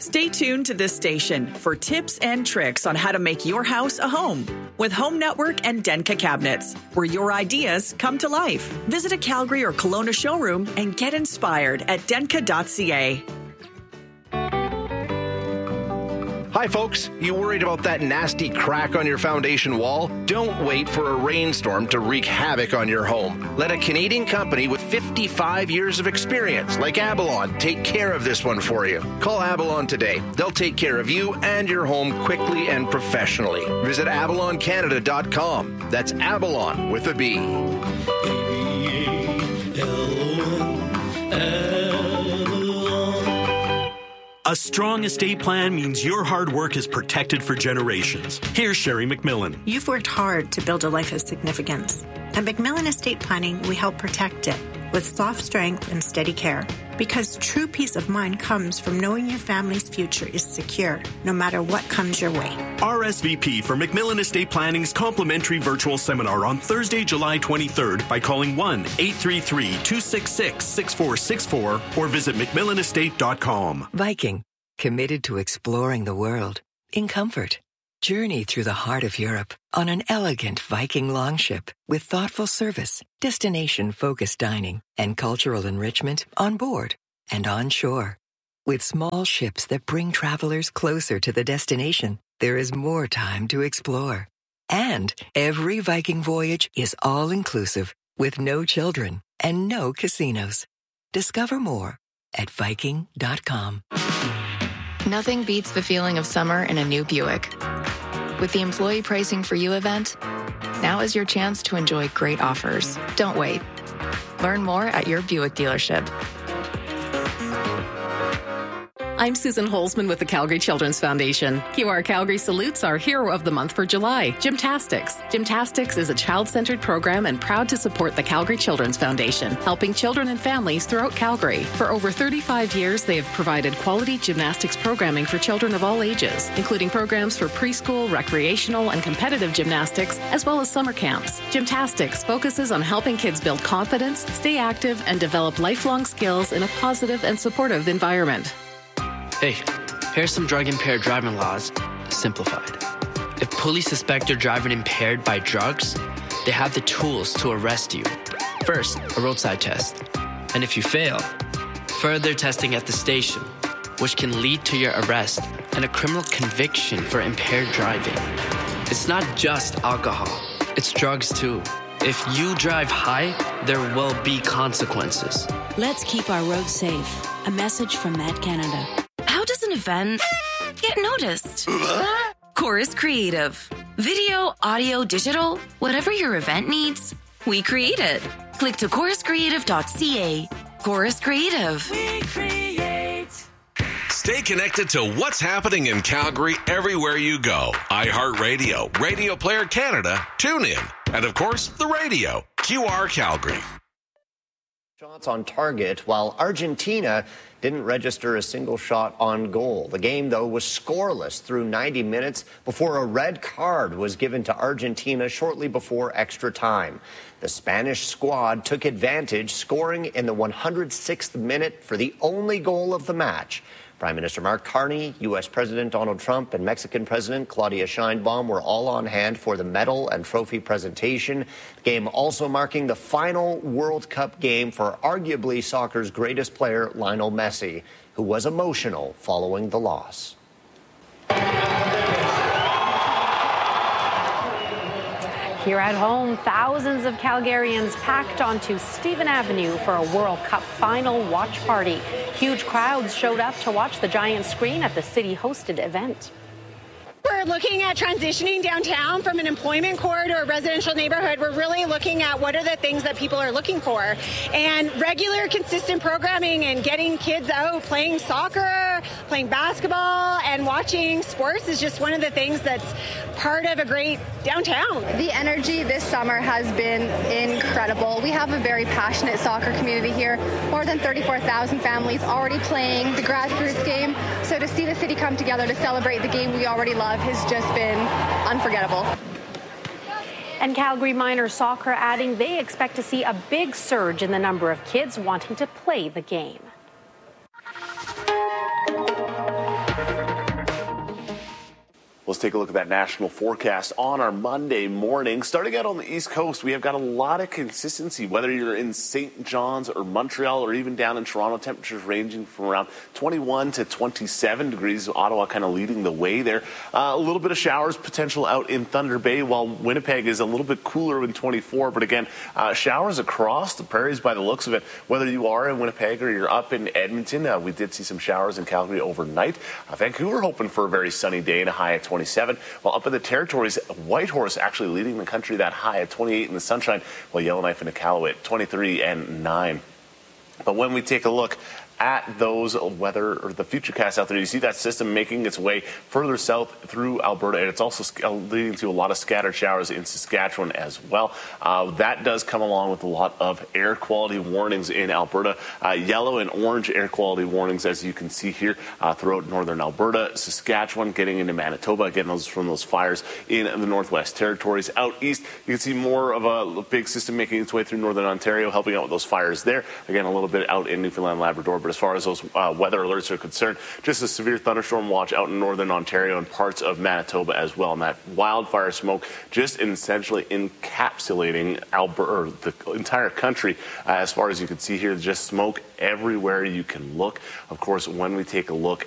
Stay tuned to this station for tips and tricks on how to make your house a home with Home Network and Denka Cabinets, where your ideas come to life. Visit a Calgary or Kelowna showroom and get inspired at denka.ca. Hi folks, you worried about that nasty crack on your foundation wall? Don't wait for a rainstorm to wreak havoc on your home. Let a Canadian company with 55 years of experience, like Abalon, take care of this one for you. Call Abalon today. They'll take care of you and your home quickly and professionally. Visit abaloncanada.com. That's Abalon with a B. A strong estate plan means your hard work is protected for generations. Here's Sherry McMillan. You've worked hard to build a life of significance. At McMillan Estate Planning, we help protect it with soft strength and steady care. Because true peace of mind comes from knowing your family's future is secure, no matter what comes your way. RSVP for McMillan Estate Planning's complimentary virtual seminar on Thursday, July 23rd by calling 1-833-266-6464 or visit McMillanestate.com. Viking, committed to exploring the world in comfort. Journey through the heart of Europe on an elegant Viking longship with thoughtful service, destination-focused dining, and cultural enrichment on board and on shore. With small ships that bring travelers closer to the destination, there is more time to explore. And every Viking voyage is all-inclusive with no children and no casinos. Discover more at Viking.com. Nothing beats the feeling of summer in a new Buick. With the Employee Pricing for You event, now is your chance to enjoy great offers. Don't wait. Learn more at your Buick dealership. I'm Susan Holzman with the Calgary Children's Foundation. QR Calgary salutes our hero of the month for July, Gymtastics. Gymtastics is a child-centered program and proud to support the Calgary Children's Foundation, helping children and families throughout Calgary. For over 35 years, they have provided quality gymnastics programming for children of all ages, including programs for preschool, recreational, and competitive gymnastics, as well as summer camps. Gymtastics focuses on helping kids build confidence, stay active, and develop lifelong skills in a positive and supportive environment. Hey, here's some drug-impaired driving laws, simplified. If police suspect you're driving impaired by drugs, they have the tools to arrest you. First, a roadside test. And if you fail, further testing at the station, which can lead to your arrest and a criminal conviction for impaired driving. It's not just alcohol, it's drugs too. If you drive high, there will be consequences. Let's keep our roads safe. A message from Met Canada. How does an event get noticed? Chorus Creative. Video, audio, digital, whatever your event needs, we create it. Click to choruscreative.ca. Chorus Creative. We create. Stay connected to what's happening in Calgary everywhere you go. iHeartRadio, Radio Player Canada, TuneIn, and of course, the radio, QR Calgary. Shots on target, while Argentina didn't register a single shot on goal. The game, though, was scoreless through 90 minutes before a red card was given to Argentina shortly before extra time. The Spanish squad took advantage, scoring in the 106th minute for the only goal of the match. Prime Minister Mark Carney, U.S. President Donald Trump, and Mexican President Claudia Sheinbaum were all on hand for the medal and trophy presentation. The game also marking the final World Cup game for arguably soccer's greatest player, Lionel Messi, who was emotional following the loss. Here at home, thousands of Calgarians packed onto Stephen Avenue for a World Cup final watch party. Huge crowds showed up to watch the giant screen at the city-hosted event. We're looking at transitioning downtown from an employment core to a residential neighborhood. We're really looking at what are the things that people are looking for. And regular, consistent programming and getting kids out playing soccer, playing basketball, and watching sports is just one of the things that's part of a great downtown. The energy this summer has been incredible. We have a very passionate soccer community here. More than 34,000 families already playing the grassroots game. So to see the city come together to celebrate the game we already love has just been unforgettable. And Calgary Minor Soccer adding they expect to see a big surge in the number of kids wanting to play the game. Let's take a look at that national forecast on our Monday morning. Starting out on the East Coast, we have got a lot of consistency, whether you're in St. John's or Montreal or even down in Toronto, temperatures ranging from around 21 to 27 degrees. Ottawa kind of leading the way there. A little bit of showers potential out in Thunder Bay, while Winnipeg is a little bit cooler in 24. But again, showers across the prairies by the looks of it, whether you are in Winnipeg or you're up in Edmonton. We did see some showers in Calgary overnight. Vancouver hoping for a very sunny day and a high at 27. While up in the Territories, Whitehorse actually leading the country, that high at 28 in the sunshine, while Yellowknife and Iqaluit at 23 and 9. But when we take a look at those weather or the futurecast out there, you see that system making its way further south through Alberta, and it's also leading to a lot of scattered showers in Saskatchewan as well. That does come along with a lot of air quality warnings in Alberta. Yellow and orange air quality warnings, as you can see here, throughout northern Alberta, Saskatchewan, getting into Manitoba, getting those from those fires in the Northwest Territories. Out east, you can see more of a big system making its way through northern Ontario, helping out with those fires there. Again, a little bit out in Newfoundland, Labrador, but as far as those weather alerts are concerned, just a severe thunderstorm watch out in northern Ontario and parts of Manitoba as well. And that wildfire smoke just essentially encapsulating Alberta, or the entire country. As far as you can see here, just smoke everywhere you can look. Of course, when we take a look